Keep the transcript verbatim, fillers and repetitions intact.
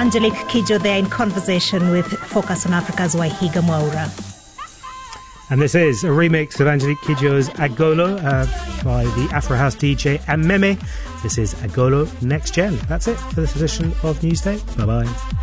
Angelique Kidjo there in conversation with Focus on Africa's Waihiga Mwaura. And this is a remix of Angelique Kidjo's Agolo uh, by the Afro House D J Ameme. This is Agolo Next Gen. That's it for this edition of Newsday. Bye-bye.